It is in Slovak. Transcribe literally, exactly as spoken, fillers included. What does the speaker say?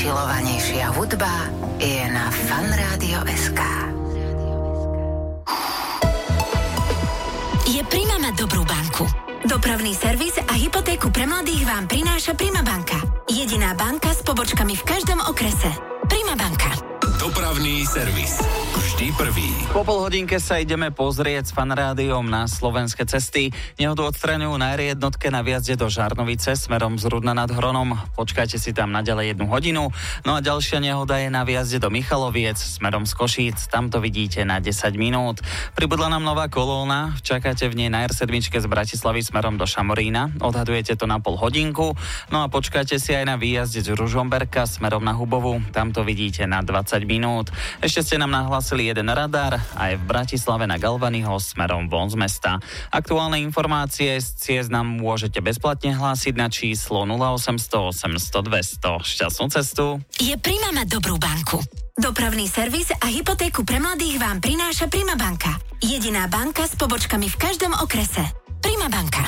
najmilovanejšia hudba je na Fan Rádio bodka es ká. Je Prima mať dobrú banku. Dopravný servis a hypotéku pre mladých vám prináša Prima banka. Jediná banka s pobočkami v každom okrese. Prima banka. Dopravný servis. Vždy prvý. Po pol hodinke sa ideme pozrieť s Fan Rádiom na slovenské cesty. Nehodu odstraňujú na er jednotke na viazde do Žarnovice smerom z Rudna nad Hronom. Počkajte si tam naďalej jednu hodinu. No a ďalšia nehoda je na viazde do Michaloviec smerom z Košíc. Tam to vidíte na desať minút. Pribudla nám nová kolóna. Čakáte v nej na er sedem z Bratislavy smerom do Šamorína. Odhadujete to na pol hodinku. No a počkajte si aj na výjazde z Ružomberka smerom na Hubovu. Tam to vidíte na dvadsať minút. Ešte ste nám nahlásili jeden radar aj v Bratislave na Galvanyho smerom von z mesta. Aktuálne informácie z ciest nám môžete bezplatne hlásiť na číslo nula osemsto osemsto dvesto. Šťastnú cestu. Je Prima mať dobrú banku. Dopravný servis a hypotéku pre mladých vám prináša Prima banka. Jediná banka s pobočkami v každom okrese. Prima banka.